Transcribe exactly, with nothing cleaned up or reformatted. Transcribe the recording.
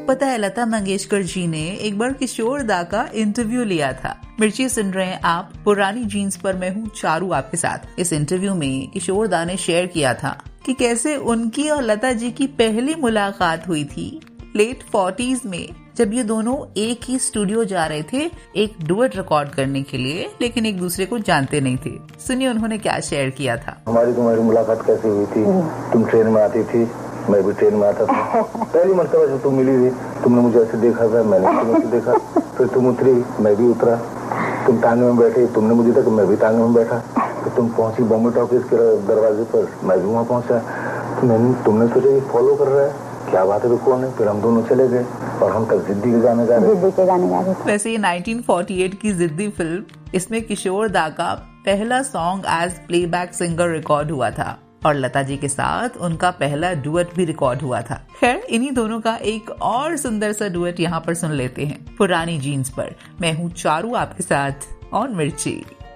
पता है, लता मंगेशकर जी ने एक बार किशोर दा का इंटरव्यू लिया था। मिर्ची सुन रहे हैं आप पुरानी जीन्स पर, मैं हूँ चारू आपके साथ। इस इंटरव्यू में किशोर दा ने शेयर किया था कि कैसे उनकी और लता जी की पहली मुलाकात हुई थी लेट फोर्टीज में, जब ये दोनों एक ही स्टूडियो जा रहे थे एक डुएट रिकॉर्ड करने के लिए, लेकिन एक दूसरे को जानते नहीं थे। सुनिए उन्होंने क्या शेयर किया था। हमारी तुम्हारी मुलाकात कैसे हुई थी? तुम ट्रेन में आती थी, मैं भी ट्रेन में आता था। पहली मरतबा जब तुम मिली थी, तुमने मुझे ऐसे देखा था, मैंने तुम्हें देखा, फिर तुम उतरी, मैं भी उतरा, तुम टांगे में बैठे, तुमने मुझे देखा, मैं भी टांगे में बैठा, तो तुम पहुंची बॉम्बे टॉकीज के दरवाजे पर, मैं भी वहाँ पहुंचा, तो मैंने तुमने सोचा ये फॉलो कर रहा है, क्या बात है, कौन है? फिर हम दोनों चले गए और हम तक जिद्दी के गाने गा रहे जिद्दी के गाने गा रहे। वैसे ये नाइनटीन फोर्टी एट की जिद्दी फिल्म, इसमें किशोर दा का पहला song as playback singer record हुआ था और लता जी के साथ उनका पहला डुएट भी रिकॉर्ड हुआ था। खैर, इन्हीं दोनों का एक और सुंदर सा डुएट यहाँ पर सुन लेते हैं पुरानी जीन्स पर। मैं हूँ चारू आपके साथ ऑन मिर्ची।